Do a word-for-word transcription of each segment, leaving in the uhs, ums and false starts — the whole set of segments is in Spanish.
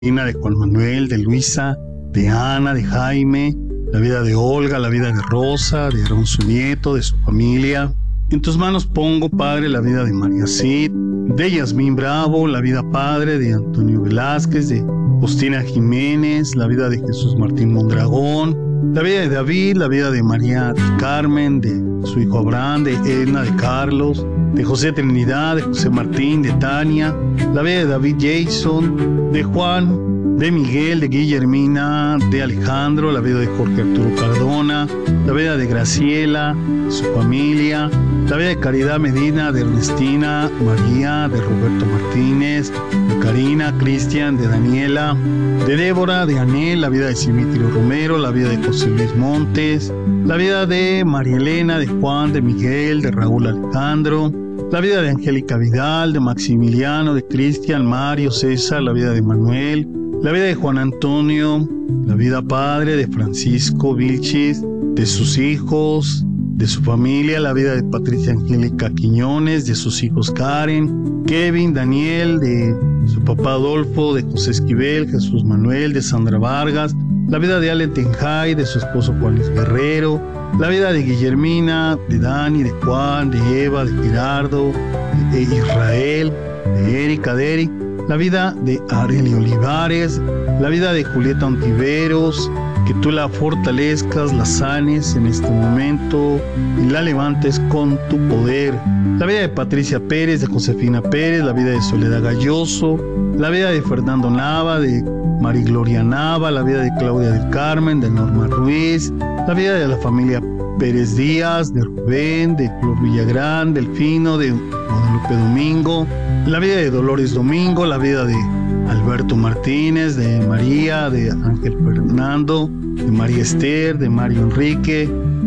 Carolina, de Juan Manuel, de Luisa, de Ana, de Jaime, la vida de Olga, la vida de Rosa, de Aarón su nieto, de su familia. En tus manos pongo, Padre, la vida de María Cid, de Yasmín Bravo, la vida, Padre, de Antonio Velázquez, de Justina Jiménez, la vida de Jesús Martín Mondragón, la vida de David, la vida de María del Carmen, de su hijo Abraham, de Edna, de Carlos, de José Trinidad, de José Martín, de Tania, la vida de David Jason, de Juan, de Miguel, de Guillermina, de Alejandro, la vida de Jorge Arturo Cardona, la vida de Graciela, de su familia, la vida de Caridad Medina, de Ernestina, María, de Roberto Martínez, de Karina, Cristian, de Daniela, de Débora, de Anel, la vida de Simitiro Romero, la vida de José Luis Montes, la vida de María Elena, de Juan, de Miguel, de Raúl Alejandro, la vida de Angélica Vidal, de Maximiliano, de Cristian, Mario, César, la vida de Manuel, la vida de Juan Antonio, la vida, Padre, de Francisco Vilchis, de sus hijos, de su familia, la vida de Patricia Angélica Quiñones, de sus hijos Karen, Kevin, Daniel, de su papá Adolfo, de José Esquivel, Jesús Manuel, de Sandra Vargas, la vida de Ale Tenjay, de su esposo Juan Luis Guerrero, la vida de Guillermina, de Dani, de Juan, de Eva, de Gerardo, de Israel, de Erika, de Eric, la vida de Arely Olivares, la vida de Julieta Ontiveros, que tú la fortalezcas, la sanes en este momento y la levantes con tu poder. La vida de Patricia Pérez, de Josefina Pérez, la vida de Soledad Galloso, la vida de Fernando Nava, de Mari Gloria Nava, la vida de Claudia del Carmen, de Norma Ruiz, la vida de la familia Pérez Díaz, de Rubén, de Flor Villagrán, Delfino, de Guadalupe Domingo, la vida de Dolores Domingo, la vida de Alberto Martínez, de María, de Ángel Fernando, de María Esther, de Mario Enrique,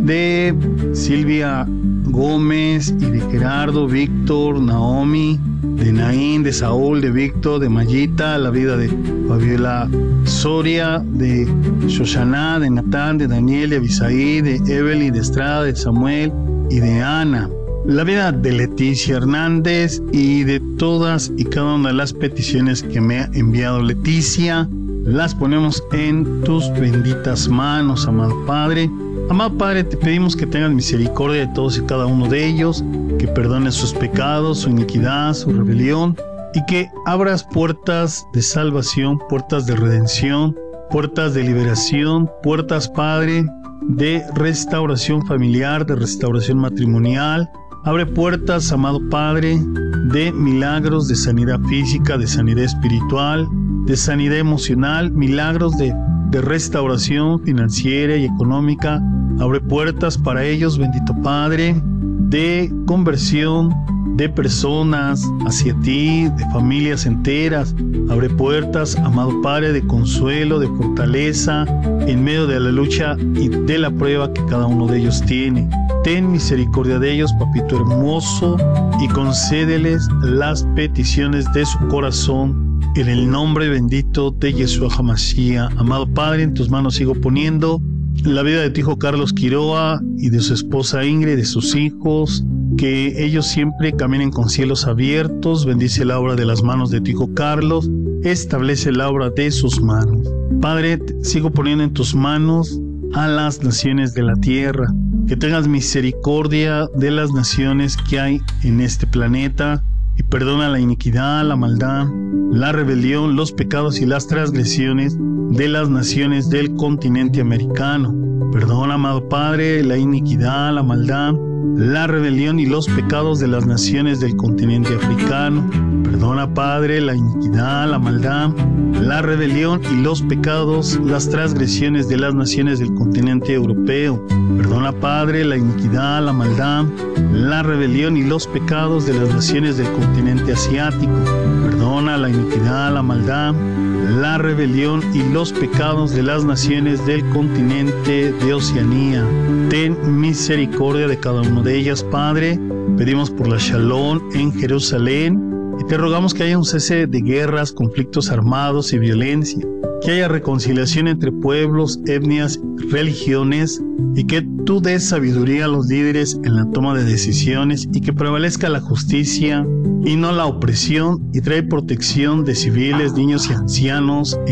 de Silvia Gómez y de Gerardo, Víctor, Naomi, de Naín, de Saúl, de Víctor, de Mayita, la vida de Fabiola Soria, de Shoshana, de Natán, de Daniel, de Abisaí, de Evelyn, de Estrada, de Samuel y de Ana. La vida de Leticia Hernández y de todas y cada una de las peticiones que me ha enviado Leticia, las ponemos en tus benditas manos, amado Padre. Amado Padre, te pedimos que tengas misericordia de todos y cada uno de ellos, que perdones sus pecados, su iniquidad, su rebelión, y que abras puertas de salvación, puertas de redención, puertas de liberación, puertas, Padre, de restauración familiar, de restauración matrimonial. Abre puertas, amado Padre, de milagros, de sanidad física, de sanidad espiritual, de sanidad emocional, milagros de, de restauración financiera y económica. Abre puertas para ellos, bendito Padre, de conversión de personas hacia ti, de familias enteras. Abre puertas, amado Padre, de consuelo, de fortaleza, en medio de la lucha y de la prueba que cada uno de ellos tiene. Ten misericordia de ellos, papito hermoso, y concédeles las peticiones de su corazón, en el nombre bendito de Yeshua HaMashiach. Amado Padre, en tus manos sigo poniendo la vida de tu hijo Carlos Quiroa y de su esposa Ingrid, de sus hijos, que ellos siempre caminen con cielos abiertos. Bendice la obra de las manos de tu hijo Carlos, establece la obra de sus manos. Padre, sigo poniendo en tus manos a las naciones de la tierra, que tengas misericordia de las naciones que hay en este planeta y perdona la iniquidad, la maldad, la rebelión, los pecados y las transgresiones de las naciones del continente americano. Perdona, amado Padre, la iniquidad, la maldad, la rebelión y los pecados de las naciones del continente africano. Perdona, Padre, la iniquidad, la maldad, la rebelión y los pecados, las transgresiones de las naciones del continente europeo. Perdona, Padre, la iniquidad, la maldad, la rebelión y los pecados de las naciones del continente asiático. Perdona la iniquidad, la maldad, la rebelión y los pecados de las naciones del continente de Oceanía. Ten misericordia de cada una de ellas, Padre. Pedimos por la Shalom en Jerusalén y te rogamos que haya un cese de guerras, conflictos armados y violencia, que haya reconciliación entre pueblos, etnias, religiones, y que tú des sabiduría a los líderes en la toma de decisiones y que prevalezca la justicia y no la opresión, y trae protección de civiles, niños y ancianos